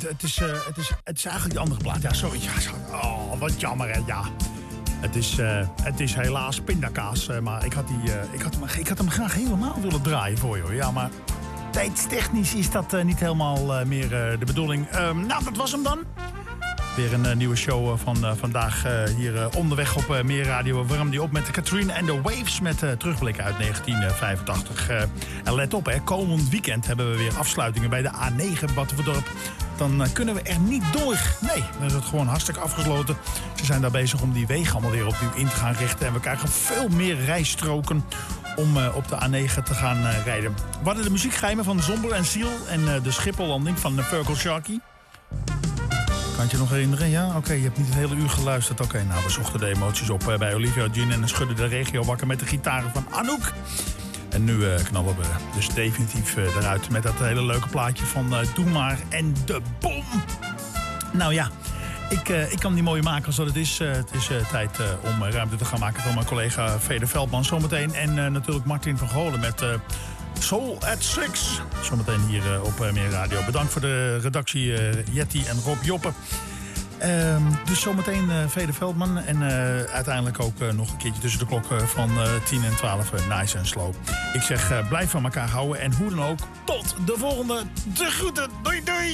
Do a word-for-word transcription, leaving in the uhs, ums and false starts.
het, is, uh, het, is, het is eigenlijk de andere plaat. Ja, sorry. Ja, oh, wat jammer, hè. Ja. Het is, uh, het is helaas pindakaas. Uh, maar ik had, die, uh, ik, had hem, ik had hem graag helemaal willen draaien voor je, hoor. Ja, maar tijdstechnisch is dat uh, niet helemaal uh, meer uh, de bedoeling. Uh, nou, dat was hem dan. Weer een uh, nieuwe show uh, van uh, vandaag uh, hier uh, onderweg op uh, Meer Radio. We warmen die op met Katrien en de Waves met uh, terugblikken uit negentien vijfentachtig. Uh, en let op, hè, komend weekend hebben we weer afsluitingen bij de A negen Battenverdorp. Dan uh, kunnen we er niet door. Nee, dan is het gewoon hartstikke afgesloten. Ze zijn daar bezig om die wegen allemaal weer opnieuw in te gaan richten. En we krijgen veel meer rijstroken om uh, op de A negen te gaan uh, rijden. We hadden de muziekgeheimen van Zomber en Ziel en uh, de Schiphollanding van uh, Virgil Sharkey. Kan je je nog herinneren? Ja, oké, okay, je hebt niet het hele uur geluisterd. Oké, okay, nou, we zochten de emoties op uh, bij Olivia Jean en schudden de regio wakker met de gitaren van Anouk. En nu uh, knallen we dus definitief uh, eruit met dat hele leuke plaatje van uh, Doe Maar en de Bom. Nou ja, ik, uh, ik kan die mooi maken als dat het is. Uh, het is uh, tijd uh, om uh, ruimte te gaan maken voor mijn collega Veder Veldman zometeen. En uh, natuurlijk Martin van Golen met uh, Soul at Six. Zometeen hier uh, op uh, Meer Radio. Bedankt voor de redactie uh, Jetty en Rob Joppe. Uh, dus zometeen uh, Veder Veldman. En uh, uiteindelijk ook uh, nog een keertje tussen de klok uh, van uh, tien en twaalf. Uh, nice en slow. Ik zeg uh, blijf van elkaar houden. En hoe dan ook, tot de volgende. De groeten. Doei doei.